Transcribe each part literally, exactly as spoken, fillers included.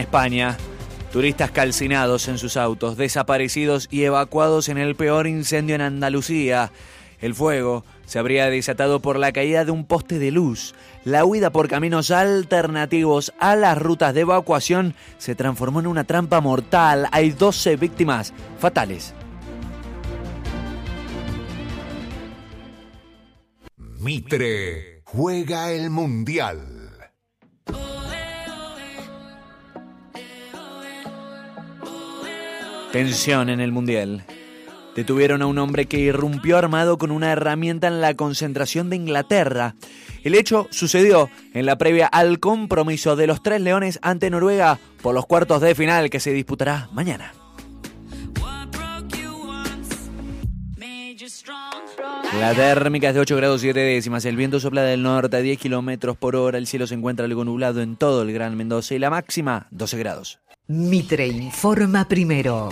España. Turistas calcinados en sus autos, desaparecidos y evacuados en el peor incendio en Andalucía. El fuego se habría desatado por la caída de un poste de luz. La huida por caminos alternativos a las rutas de evacuación se transformó en una trampa mortal. Hay doce víctimas fatales. Mitre juega el Mundial. Tensión en el Mundial. Detuvieron a un hombre que irrumpió armado con una herramienta en la concentración de Inglaterra. El hecho sucedió en la previa al compromiso de los Tres Leones ante Noruega por los cuartos de final que se disputará mañana. La térmica es de ocho grados siete décimas, el viento sopla del norte a diez kilómetros por hora, el cielo se encuentra algo nublado en todo el Gran Mendoza y la máxima doce grados. Mitre informa primero.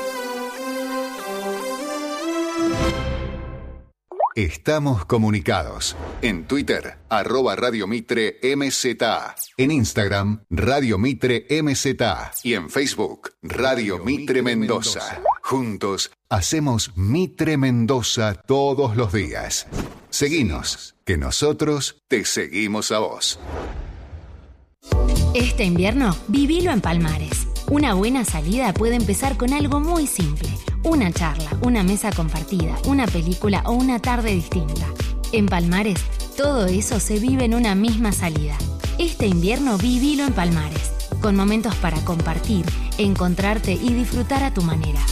Estamos comunicados. En Twitter, arroba Radio Mitre M Z A. En Instagram, Radio Mitre M Z A. Y en Facebook, Radio Mitre Mendoza. Juntos, hacemos Mitre Mendoza todos los días. Seguinos, que nosotros te seguimos a vos. Este invierno, vivilo en Palmares. Una buena salida puede empezar con algo muy simple. Una charla, una mesa compartida, una película o una tarde distinta. En Palmares, todo eso se vive en una misma salida. Este invierno, vivilo en Palmares. Con momentos para compartir, encontrarte y disfrutar a tu manera.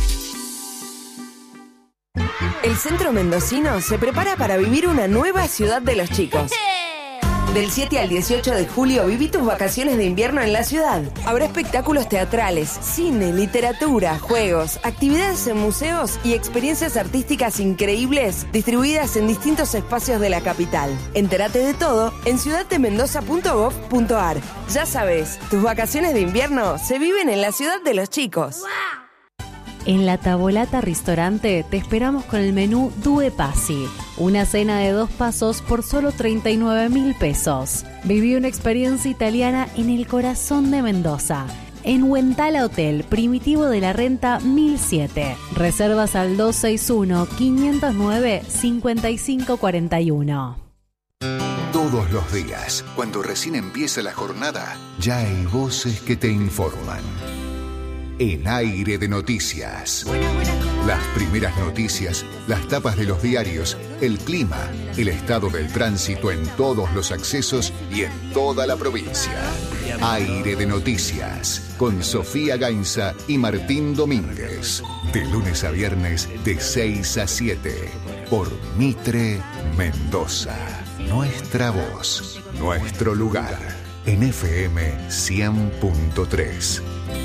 El centro mendocino se prepara para vivir una nueva ciudad de los chicos. Del siete al dieciocho de julio viví tus vacaciones de invierno en la ciudad. Habrá espectáculos teatrales, cine, literatura, juegos, actividades en museos y experiencias artísticas increíbles distribuidas en distintos espacios de la capital. Entérate de todo en ciudad de mendoza punto gov punto ar. Ya sabes, tus vacaciones de invierno se viven en la ciudad de los chicos. En La Tavolata Ristorante te esperamos con el menú Due Passi, una cena de dos pasos por solo treinta y nueve mil pesos. Viví una experiencia italiana en el corazón de Mendoza, en Huentala Hotel, Primitivo de la Renta mil siete. Reservas al dos seis uno, cinco cero nueve, cinco cinco cuatro uno. Todos los días, cuando recién empieza la jornada, ya hay voces que te informan. En Aire de Noticias. Las primeras noticias, las tapas de los diarios, el clima, el estado del tránsito en todos los accesos y en toda la provincia. Aire de Noticias, con Sofía Gainza y Martín Domínguez. De lunes a viernes, de seis a siete. Por Mitre Mendoza. Nuestra voz, nuestro lugar. En F M cien punto tres.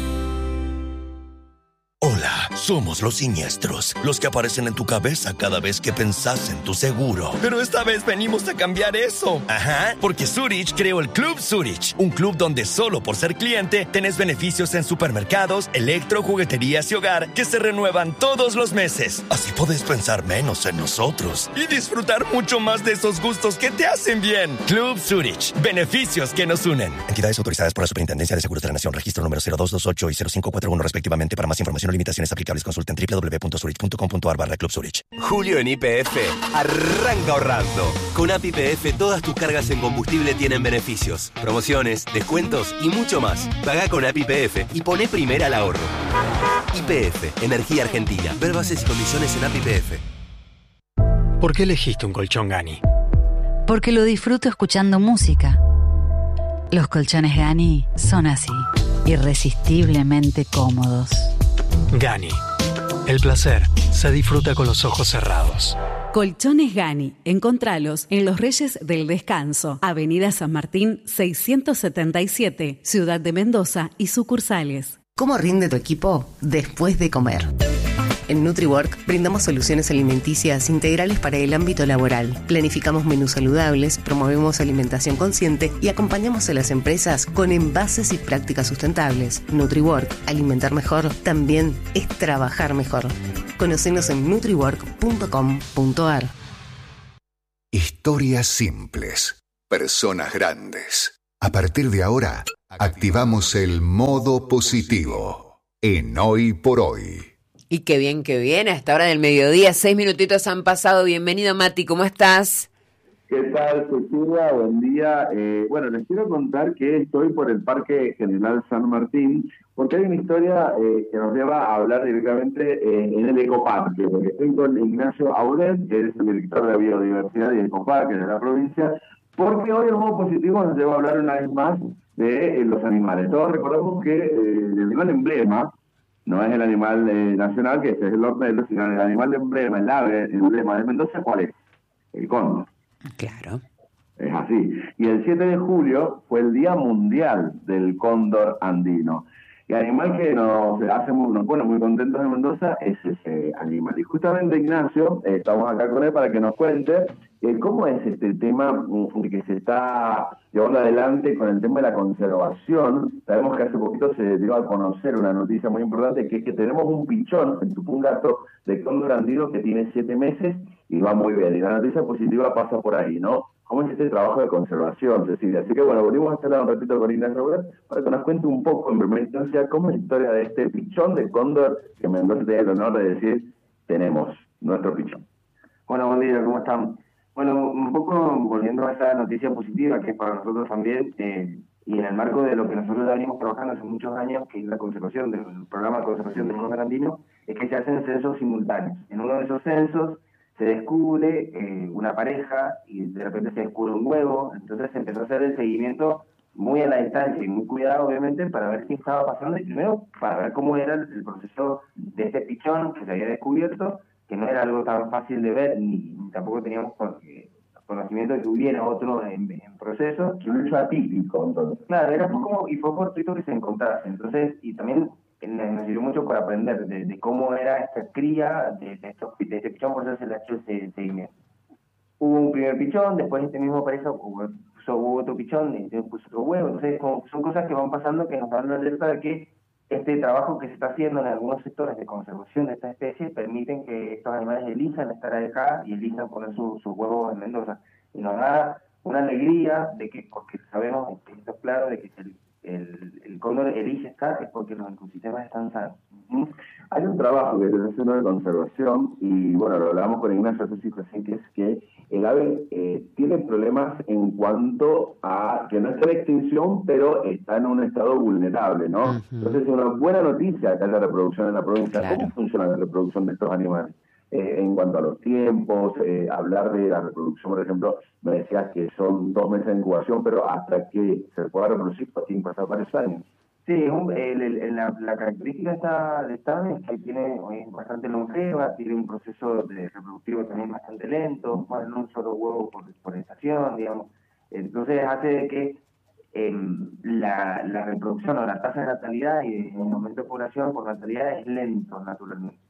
Hola, somos los siniestros, los que aparecen en tu cabeza cada vez que pensás en tu seguro. Pero esta vez venimos a cambiar eso. Ajá, porque Zurich creó el Club Zurich, un club donde solo por ser cliente tenés beneficios en supermercados, electro, jugueterías y hogar que se renuevan todos los meses. Así podés pensar menos en nosotros y disfrutar mucho más de esos gustos que te hacen bien. Club Zurich, beneficios que nos unen. Entidades autorizadas por la Superintendencia de Seguros de la Nación, registro número cero dos dos ocho y cero cinco cuatro uno respectivamente. Para más información o limitaciones aplicables, consulta en doble u doble u doble u punto zurich punto com punto ar barra Club Zurich. Julio en Y P F arranca ahorrando. Con A P I P F todas tus cargas en combustible tienen beneficios, promociones, descuentos y mucho más. Pagá con A P I P F y poné primera al ahorro. Y P F, Energía Argentina. Ver bases y condiciones en A P I P F. ¿Por qué elegiste un colchón Gani? Porque lo disfruto escuchando música. Los colchones Gani son así, irresistiblemente cómodos. Gani. El placer se disfruta con los ojos cerrados. Colchones Gani. Encontralos en Los Reyes del Descanso, Avenida San Martín seiscientos setenta y siete, Ciudad de Mendoza y sucursales. ¿Cómo rinde tu equipo después de comer? En NutriWork brindamos soluciones alimenticias integrales para el ámbito laboral. Planificamos menús saludables, promovemos alimentación consciente y acompañamos a las empresas con envases y prácticas sustentables. NutriWork, alimentar mejor, también es trabajar mejor. Conocenos en nutriwork punto com punto ar. Historias simples, personas grandes. A partir de ahora, Activamos el modo positivo en Hoy por Hoy. Y qué bien, qué bien. A esta hora del mediodía, seis minutitos han pasado. Bienvenido, Mati, ¿cómo estás? ¿Qué tal, Cecilia? Buen día. Eh, bueno, les quiero contar que estoy por el Parque General San Martín, porque hay una historia eh, que nos lleva a hablar directamente eh, en el Ecoparque, porque estoy con Ignacio Aulet, que es el director de Biodiversidad y Ecoparque de la provincia, porque hoy el modo positivo nos lleva a hablar una vez más de eh, los animales. Todos recordamos que eh, el animal emblema no es el animal eh, nacional, que es el ornelo, sino el animal emblema, el ave emblema de Mendoza, ¿cuál es? El cóndor. Claro. Es así. Y el siete de julio fue el Día Mundial del Cóndor Andino. Y el animal que nos hace muy, nos pone muy contentos en Mendoza es ese animal. Y justamente, Ignacio, eh, estamos acá con él para que nos cuente eh, cómo es este tema mm, que se está llevando adelante con el tema de la conservación. Sabemos que hace poquito se dio a conocer una noticia muy importante, que es que tenemos un pichón en Tupungato de cóndor andino que tiene siete meses y va muy bien. Y la noticia positiva pasa por ahí, ¿no? ¿Cómo es este trabajo de conservación, Cecilia? Así que bueno, venimos a charlar un ratito con Ignacio Aulet para que nos cuente un poco, en primera instancia, cómo es la historia de este pichón de cóndor que Mendoza tiene el honor de decir, tenemos nuestro pichón. Bueno, buen día, ¿cómo están? Bueno, un poco volviendo a esa noticia positiva que es para nosotros también, eh, y en el marco de lo que nosotros ya venimos trabajando hace muchos años, que es la conservación del programa de conservación del cóndor andino, es que se hacen censos simultáneos. En uno de esos censos se descubre eh, una pareja y de repente se descubre un huevo, entonces se empezó a hacer el seguimiento muy a la distancia y muy cuidado, obviamente, para ver qué estaba pasando y primero para ver cómo era el, el proceso de este pichón que se había descubierto, que no era algo tan fácil de ver, ni, ni tampoco teníamos conocimiento de que hubiera otro en, en proceso. Un hecho atípico, entonces. Claro, era como, y fue fortuito que se encontrase, entonces, y también nos sirvió mucho para aprender de, de cómo era esta cría de, de, estos, de este pichón, por eso se le ha hecho ese seguimiento. Hubo un primer pichón, después este mismo pareja hubo, hubo otro pichón, y después puso otro huevo, entonces como, son cosas que van pasando que nos dan la alerta de que este trabajo que se está haciendo en algunos sectores de conservación de estas especies permiten que estos animales elijan estar acá y elijan poner sus su huevos en Mendoza. Y nos da una alegría de que, porque sabemos, esto es claro, de que el El, el cóndor elige estar es porque los ecosistemas están sanos. Uh-huh. Hay un trabajo que se está haciendo de conservación y bueno, lo hablamos con Ignacio recién, que es que el ave eh, tiene problemas en cuanto a que no está en extinción, pero está en un estado vulnerable, ¿no? Uh-huh. Entonces es una buena noticia que haya reproducción en la provincia. Claro. ¿Cómo funciona la reproducción de estos animales? Eh, en cuanto a los tiempos, eh, hablar de la reproducción, por ejemplo, me decías que son dos meses de incubación, pero hasta que se pueda reproducir, pues tienen que pasar varios años. Sí, un, el, el, la, la característica esta, de esta ave es que tiene es bastante longeva, tiene un proceso de reproductivo también bastante lento, ponen un solo huevo por, por estación, digamos. Entonces hace que eh, la, la reproducción o la tasa de natalidad y el aumento de población por natalidad es lento naturalmente.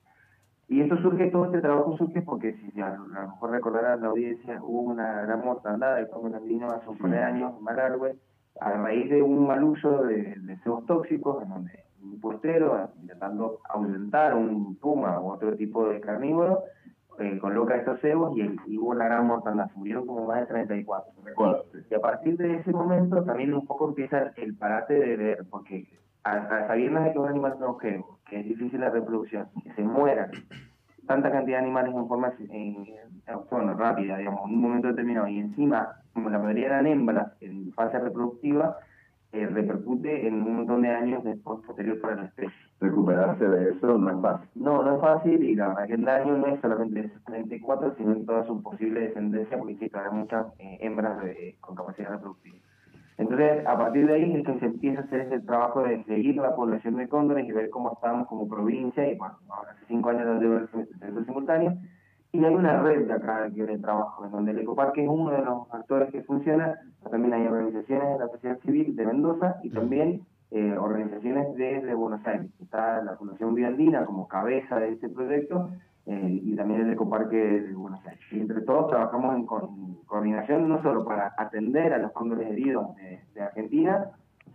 Y esto surge, todo este trabajo surge porque, si a lo mejor recordarán la audiencia, hubo una gran mortandad de cóndor andino hace un par de años en Malargüe, a raíz de un mal uso de, de cebos tóxicos, en donde un portero, intentando ahuyentar un puma u otro tipo de carnívoro, eh, coloca estos cebos y, el, y hubo una gran mortandad, se murieron como más de treinta y cuatro. Bueno, y a partir de ese momento también un poco empieza el parate de ver, porque a, a sabiendas de que un animal es longevo, que es difícil la reproducción, que se muera tanta cantidad de animales en forma eh, bueno, rápida, digamos, en un momento determinado, y encima, como la mayoría eran hembras en fase reproductiva, eh, repercute en un montón de años después posterior para la especie. Recuperarse de eso no es fácil. No, no es fácil, y la verdad que el daño no es solamente de esos treinta y cuatro, sino en toda su posible descendencia, porque sí, hay muchas eh, hembras de, con capacidad reproductiva. Entonces, a partir de ahí es que se empieza a hacer ese trabajo de seguir la población de cóndores y ver cómo estamos como provincia, y bueno, ahora hace cinco años donde el censo simultáneo, y hay una red de acá que de trabajo, en donde el Ecoparque es uno de los actores que funciona, también hay organizaciones de la sociedad civil de Mendoza y también eh, organizaciones de, de Buenos Aires. Está la Fundación Biandina como cabeza de este proyecto, Eh, y también el Ecoparque de Buenos Aires. Y entre todos trabajamos en co- coordinación no solo para atender a los cóndores heridos de, de Argentina,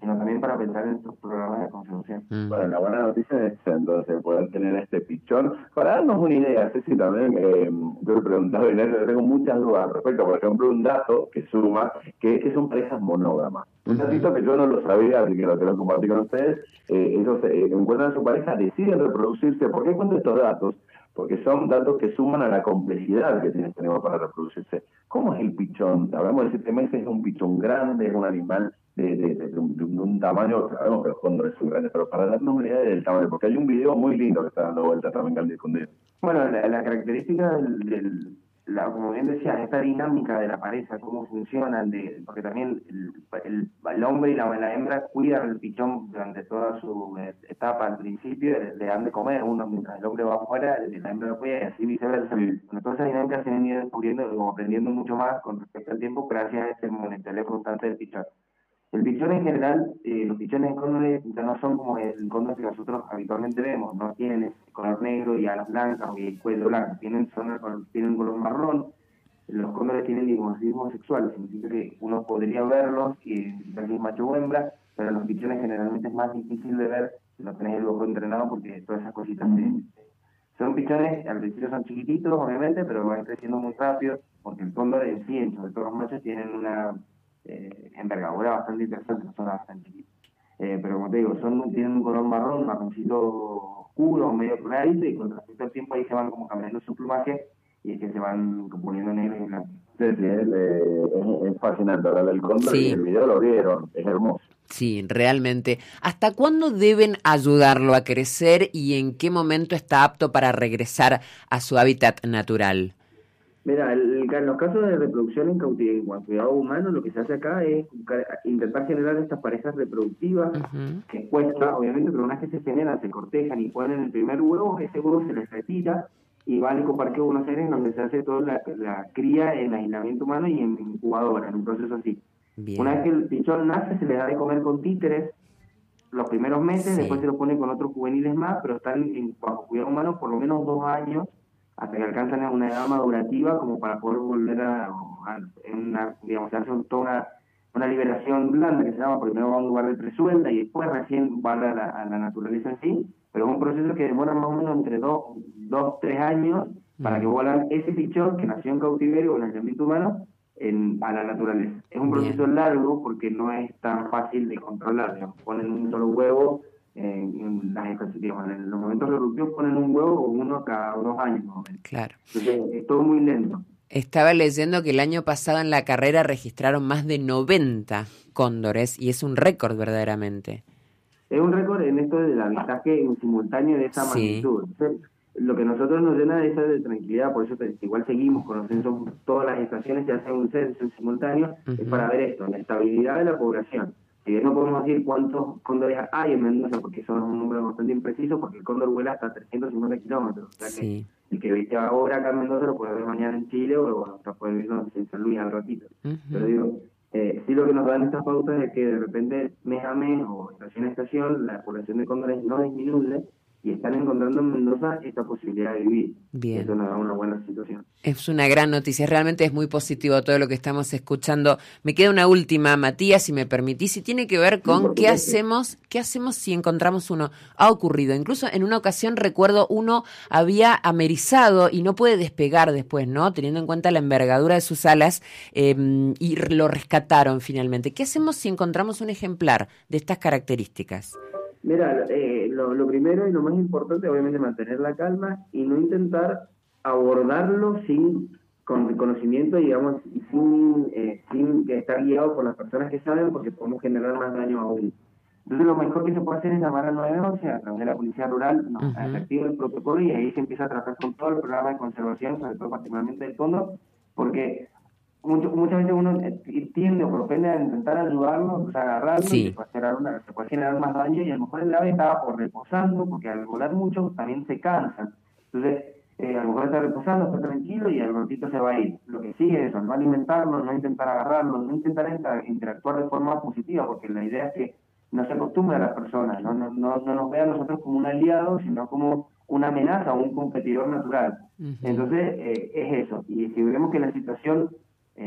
sino también para pensar en estos programas de conservación. Mm. Bueno, la buena noticia es entonces poder tener este pichón. Para darnos una idea, Ceci, también, eh, yo le preguntaba, y tengo muchas dudas al respecto. Por ejemplo, un dato que suma, que, que son parejas monógamas. Un datito que yo no lo sabía, así que lo quiero compartir con ustedes. Eh, ellos eh, encuentran a su pareja, deciden reproducirse. ¿Por qué cuento estos datos? Porque son datos que suman a la complejidad que tiene este animal para reproducirse. ¿Cómo es el pichón? Hablamos de siete meses, es un pichón grande, es un animal de, de, de, de, un, de un tamaño, sabemos que los cóndores son grandes, pero para darnos una idea del tamaño, porque hay un video muy lindo que está dando vuelta también al difundir. Bueno, la, la característica del, del la, como bien decías, esta dinámica de la pareja, cómo funcionan, de, porque también el, el, el hombre y la, la hembra cuidan el pichón durante toda su etapa. Al principio le, le dan de comer, uno mientras el hombre va afuera, la hembra lo cuida y así viceversa. Bueno, todas esas dinámicas se han ido descubriendo o aprendiendo mucho más con respecto al tiempo gracias a este monitoreo constante del pichón. El pichón en general, eh, los pichones de cóndores ya no son como el cóndor que nosotros habitualmente vemos, no tienen ese color negro y alas blancas y el cuello blanco, tienen, son, tienen color marrón. Los cóndores tienen dimorfismo sexual, significa que uno podría verlos y identificar si es macho o hembra, pero los pichones generalmente es más difícil de ver si no tenés el ojo entrenado porque todas esas cositas se... Son pichones, al principio son chiquititos obviamente, pero van creciendo muy rápido porque el cóndor en sí, sobre todo los machos, tienen una... Eh, envergadura bastante interesante, no son bastante chiquitos. Eh, pero como te digo, son tienen un color marrón, marroncito oscuro, medio clarito, y con respecto al tiempo ahí se van como cambiando su plumaje y es que se van poniendo negros y blancos. Sí, sí, es, es, es fascinante, ¿verdad? El cóndor, sí. Y el video lo vieron, es hermoso. Sí, realmente. ¿Hasta cuándo deben ayudarlo a crecer y en qué momento está apto para regresar a su hábitat natural? Mira, el, en los casos de reproducción en cautividad, en cuidado humano, lo que se hace acá es intentar generar estas parejas reproductivas, uh-huh. que cuesta, obviamente, pero una vez que se generan, se cortejan y ponen el primer huevo, ese huevo se les retira y va al ecoparque de Buenos Aires, donde se hace toda la, la cría en aislamiento humano y en incubadora, en un proceso así. Bien. Una vez que el pichón nace, se le da de comer con títeres los primeros meses, sí. Después se los pone con otros juveniles más, pero están en, bajo cuidado humano por lo menos dos años, hasta que alcanzan una edad madurativa como para poder volver a, a una, digamos, hacer toda una, una liberación blanda que se llama, primero va a un lugar de presuelda y después recién va a la, a la naturaleza en sí, pero es un proceso que demora más o menos entre dos, dos, tres años para que vuelvan ese pichón que nació en cautiverio o en aislamiento humano en, a la naturaleza. Es un proceso Bien. largo porque no es tan fácil de controlar, digamos, ponen un solo huevo. En, en, las, digamos, en los momentos reproductivos ponen un huevo o uno cada dos años más o menos. Claro. Entonces es todo muy lento. Estaba leyendo que el año pasado en la carrera registraron más de noventa cóndores y es un récord verdaderamente. Es un récord en esto del avistaje en simultáneo de esa sí. magnitud. Entonces, lo que nosotros nos llena de esa de tranquilidad, por eso te, igual seguimos con los censos, todas las estaciones se hace un censo en simultáneo, uh-huh. es para ver esto, la estabilidad de la población. Eh, no podemos decir cuántos cóndores hay en Mendoza, porque eso es un número bastante impreciso, porque el cóndor vuela hasta trescientos cincuenta kilómetros. O sea sí. que el que viste ahora acá en Mendoza lo puede ver mañana en Chile o hasta puede verlo en San Luis al ratito. Uh-huh. Pero digo, eh, sí lo que nos dan estas pautas es que de repente mes a mes o estación a estación la población de cóndores no disminuye y están encontrando en Mendoza esta posibilidad de vivir. Bien. Eso nos da una buena situación. Es una gran noticia, realmente es muy positivo todo lo que estamos escuchando. Me queda una última, Matías, si me permitís, y tiene que ver con sí, qué hacemos, qué hacemos si encontramos uno. Ha ocurrido, incluso en una ocasión recuerdo uno había amerizado y no puede despegar después, ¿no? Teniendo en cuenta la envergadura de sus alas, eh, y lo rescataron finalmente. ¿Qué hacemos si encontramos un ejemplar de estas características? Mira, eh, lo, lo primero y lo más importante, obviamente, mantener la calma y no intentar abordarlo sin con conocimiento, digamos, y sin, eh, sin estar guiado por las personas que saben, porque podemos generar más daño aún. Entonces, lo mejor que se puede hacer es llamar al nueve once a través de la Policía Rural, nos uh-huh. activa el protocolo y ahí se empieza a trabajar con todo el programa de conservación, sobre todo particularmente del fondo, porque Mucho, muchas veces uno tiende o propende a intentar ayudarlo, o sea, agarrarlo, sí. y se puede, generar una, se puede generar más daño, y a lo mejor el ave estaba por reposando, porque al volar mucho también se cansan. Entonces, eh, a lo mejor está reposando, está tranquilo y al ratito se va a ir. Lo que sigue es eso, no alimentarlo, no intentar agarrarlo, no intentar inter- interactuar de forma positiva, porque la idea es que no se acostumbre a las personas, no, no, no, no nos vean nosotros como un aliado, sino como una amenaza o un competidor natural. Uh-huh. Entonces, eh, es eso. Y si vemos que la situación Eh,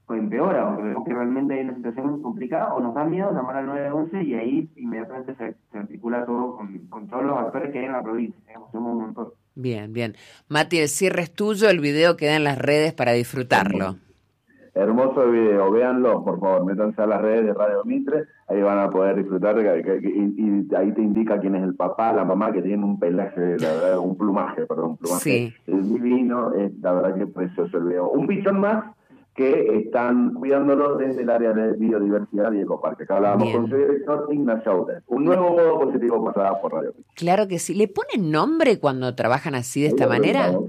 o empeora, o vemos que realmente hay una situación complicada, o nos da miedo llamar al nueve once y ahí inmediatamente se, se articula todo con, con todos los actores que hay en la provincia. Digamos, somos un montón. Bien, bien. Mati, el cierre es tuyo, el video queda en las redes para disfrutarlo. Hermoso el video, véanlo, por favor, métanse a las redes de Radio Mitre, ahí van a poder disfrutar, que, que, que, y, y ahí te indica quién es el papá, la mamá, que tiene un pelaje, la verdad, un plumaje, perdón, un plumaje sí. Es divino, es la verdad que precioso el video. Un pichón más que están cuidándolo desde el área de biodiversidad y ecoparque. Acá hablábamos Bien. con su director, Ignacio Audet. Un nuevo modo positivo pasada por Radio Mitre. Claro que sí. ¿Le ponen nombre cuando trabajan así de esta sí, manera? No.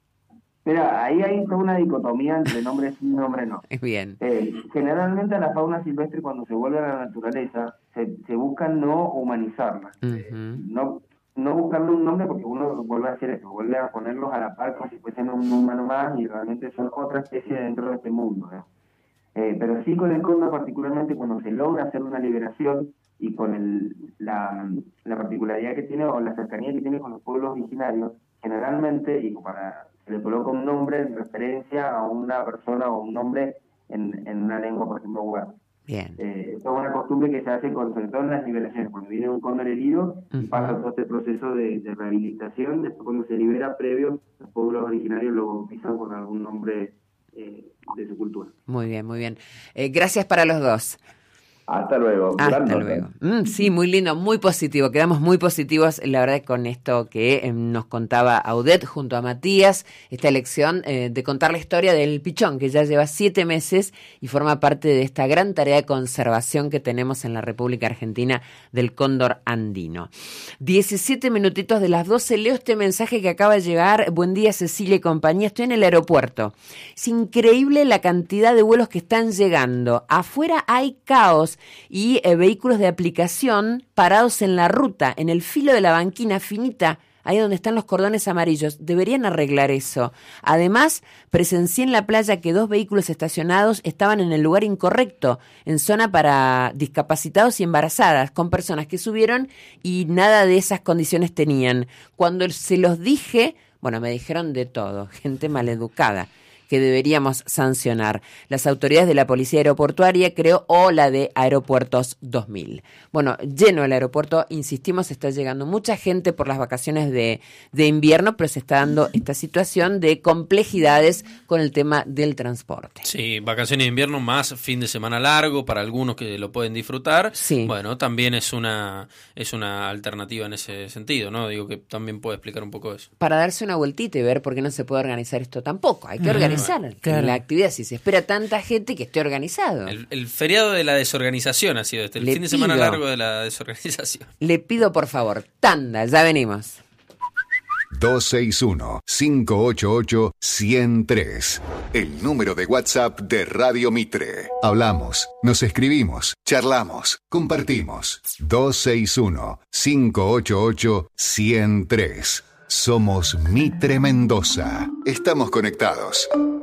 Mira, ahí hay toda una dicotomía entre nombre sí y nombre no. Bien. Eh, generalmente a la fauna silvestre, cuando se vuelve a la naturaleza, se, se busca no humanizarla. Uh-huh. No no buscarle un nombre porque uno vuelve a hacer eso, vuelve a ponerlos a la par como si fuesen un humano más y realmente son otra especie dentro de este mundo, ¿no? Eh, pero sí con el cóndor, particularmente cuando se logra hacer una liberación y con el, la, la particularidad que tiene o la cercanía que tiene con los pueblos originarios, generalmente, y para se le coloca un nombre en referencia a una persona o un nombre en, en una lengua, por ejemplo, guarda. Bien. Eh, es una costumbre que se hace con, sobre todo en las liberaciones, cuando viene un cóndor herido, uh-huh. pasa todo este proceso de, de rehabilitación, después cuando se libera previo, los pueblos originarios lo bautizan con algún nombre eh, de su cultura. Muy bien, muy bien. Eh, gracias para los dos. Hasta luego. Hasta luego. Mm, sí, muy lindo, muy positivo. Quedamos muy positivos, la verdad, con esto que eh, nos contaba Audet junto a Matías, esta elección eh, de contar la historia del pichón, que ya lleva siete meses y forma parte de esta gran tarea de conservación que tenemos en la República Argentina del cóndor andino. diecisiete minutitos de las doce, leo este mensaje que acaba de llegar. Buen día, Cecilia y compañía. Estoy en el aeropuerto. Es increíble la cantidad de vuelos que están llegando. Afuera hay caos y eh, vehículos de aplicación parados en la ruta, en el filo de la banquina finita, ahí donde están los cordones amarillos. Deberían arreglar eso. Además, presencié en la playa que dos vehículos estacionados estaban en el lugar incorrecto, en zona para discapacitados y embarazadas, con personas que subieron y nada de esas condiciones tenían. Cuando se los dije, bueno, me dijeron de todo, gente maleducada, que deberíamos sancionar. Las autoridades de la Policía Aeroportuaria, creo, o la de Aeropuertos dos mil. Bueno, lleno el aeropuerto, insistimos, está llegando mucha gente por las vacaciones de, de invierno, pero se está dando esta situación de complejidades con el tema del transporte. Sí, vacaciones de invierno más fin de semana largo para algunos que lo pueden disfrutar. Sí. Bueno, también es una es una alternativa en ese sentido, ¿no? Digo que también puede explicar un poco eso. Para darse una vueltita y ver por qué no se puede organizar esto tampoco. Hay que organizar. Claro. La actividad, si se espera tanta gente, que esté organizado. El, el feriado de la desorganización ha sido este, el Le fin de semana pido, largo de la desorganización. Le pido por favor, tanda, ya venimos. dos seis uno, cinco ocho ocho, uno cero tres. El número de WhatsApp de Radio Mitre. Hablamos, nos escribimos, charlamos, compartimos. dos seis uno, cinco ocho ocho, uno cero tres. Somos Mitre Mendoza. Estamos conectados.